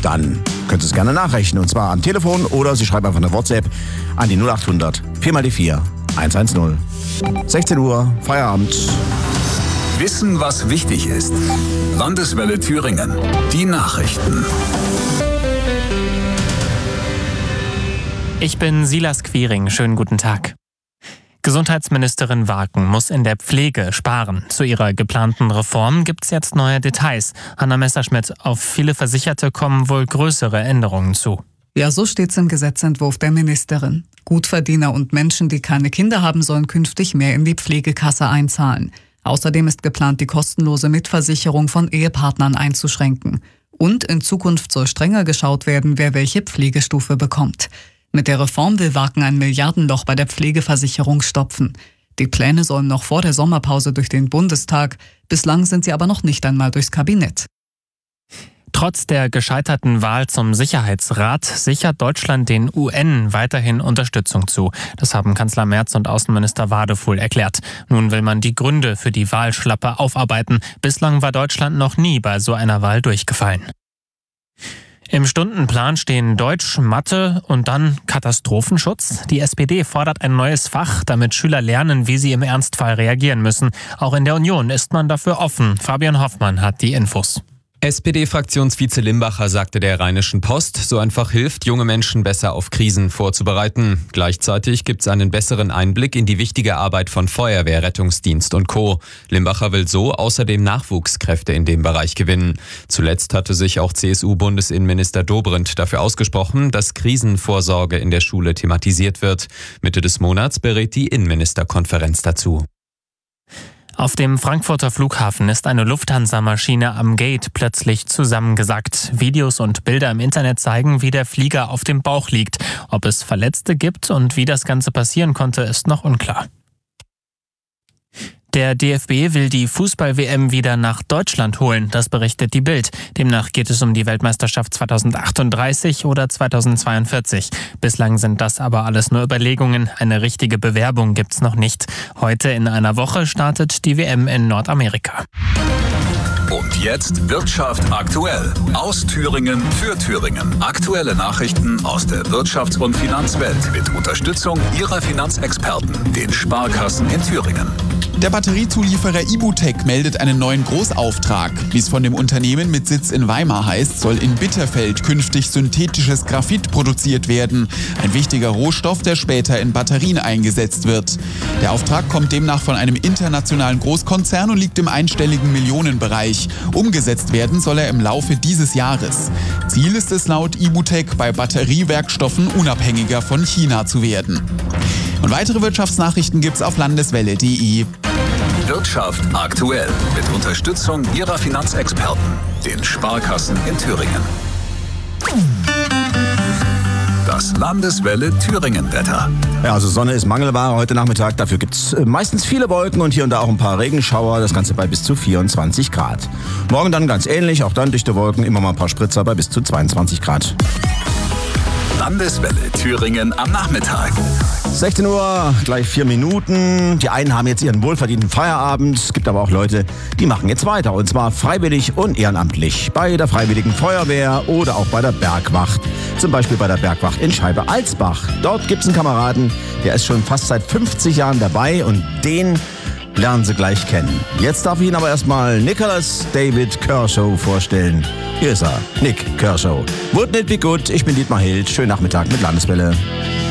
dann können Sie es gerne nachrechnen. Und zwar am Telefon oder Sie schreiben einfach eine WhatsApp an die 0800 4x4 110. 16 Uhr, Feierabend. Wissen, was wichtig ist. Landeswelle Thüringen. Die Nachrichten. Ich bin Silas Quiring. Schönen guten Tag. Gesundheitsministerin Waken muss in der Pflege sparen. Zu ihrer geplanten Reform gibt's jetzt neue Details. Hanna Messerschmidt, auf viele Versicherte kommen wohl größere Änderungen zu. Ja, so steht's im Gesetzentwurf der Ministerin. Gutverdiener und Menschen, die keine Kinder haben, sollen künftig mehr in die Pflegekasse einzahlen. Außerdem ist geplant, die kostenlose Mitversicherung von Ehepartnern einzuschränken. Und in Zukunft soll strenger geschaut werden, wer welche Pflegestufe bekommt. Mit der Reform will Waken ein Milliardenloch bei der Pflegeversicherung stopfen. Die Pläne sollen noch vor der Sommerpause durch den Bundestag. Bislang sind sie aber noch nicht einmal durchs Kabinett. Trotz der gescheiterten Wahl zum Sicherheitsrat sichert Deutschland den UN weiterhin Unterstützung zu. Das haben Kanzler Merz und Außenminister Wadefuhl erklärt. Nun will man die Gründe für die Wahlschlappe aufarbeiten. Bislang war Deutschland noch nie bei so einer Wahl durchgefallen. Im Stundenplan stehen Deutsch, Mathe und dann Katastrophenschutz. Die SPD fordert ein neues Fach, damit Schüler lernen, wie sie im Ernstfall reagieren müssen. Auch in der Union ist man dafür offen. Fabian Hoffmann hat die Infos. SPD-Fraktionsvize Limbacher sagte der Rheinischen Post, so ein Fach hilft, junge Menschen besser auf Krisen vorzubereiten. Gleichzeitig gibt es einen besseren Einblick in die wichtige Arbeit von Feuerwehr, Rettungsdienst und Co. Limbacher will so außerdem Nachwuchskräfte in dem Bereich gewinnen. Zuletzt hatte sich auch CSU-Bundesinnenminister Dobrindt dafür ausgesprochen, dass Krisenvorsorge in der Schule thematisiert wird. Mitte des Monats berät die Innenministerkonferenz dazu. Auf dem Frankfurter Flughafen ist eine Lufthansa-Maschine am Gate plötzlich zusammengesackt. Videos und Bilder im Internet zeigen, wie der Flieger auf dem Bauch liegt. Ob es Verletzte gibt und wie das Ganze passieren konnte, ist noch unklar. Der DFB will die Fußball-WM wieder nach Deutschland holen, das berichtet die Bild. Demnach geht es um die Weltmeisterschaft 2038 oder 2042. Bislang sind das aber alles nur Überlegungen. Eine richtige Bewerbung gibt's noch nicht. Heute in einer Woche startet die WM in Nordamerika. Und jetzt Wirtschaft aktuell. Aus Thüringen für Thüringen. Aktuelle Nachrichten aus der Wirtschafts- und Finanzwelt mit Unterstützung Ihrer Finanzexperten, den Sparkassen in Thüringen. Der Batteriezulieferer IBUTEC meldet einen neuen Großauftrag. Wie es von dem Unternehmen mit Sitz in Weimar heißt, soll in Bitterfeld künftig synthetisches Graphit produziert werden. Ein wichtiger Rohstoff, der später in Batterien eingesetzt wird. Der Auftrag kommt demnach von einem internationalen Großkonzern und liegt im einstelligen Millionenbereich. Umgesetzt werden soll er im Laufe dieses Jahres. Ziel ist es laut IBUTEC, bei Batteriewerkstoffen unabhängiger von China zu werden. Und weitere Wirtschaftsnachrichten gibt's auf landeswelle.de. Wirtschaft aktuell mit Unterstützung Ihrer Finanzexperten, den Sparkassen in Thüringen. Das Landeswelle Thüringen-Wetter. Ja, also Sonne ist Mangelware heute Nachmittag. Dafür gibt's meistens viele Wolken und hier und da auch ein paar Regenschauer. Das Ganze bei bis zu 24 Grad. Morgen dann ganz ähnlich, auch dann dichte Wolken, immer mal ein paar Spritzer bei bis zu 22 Grad. Landeswelle Thüringen am Nachmittag. 16 Uhr, gleich 4 Minuten. Die einen haben jetzt ihren wohlverdienten Feierabend. Es gibt aber auch Leute, die machen jetzt weiter. Und zwar freiwillig und ehrenamtlich. Bei der Freiwilligen Feuerwehr oder auch bei der Bergwacht. Zum Beispiel bei der Bergwacht in Scheibe-Alsbach. Dort gibt es einen Kameraden, der ist schon fast seit 50 Jahren dabei. Und den lernen Sie gleich kennen. Jetzt darf ich Ihnen aber erstmal Nicholas David Kershaw vorstellen. Hier ist er, Nick Kershaw. Wouldn't it be good? Ich bin Dietmar Hild. Schönen Nachmittag mit Landeswelle.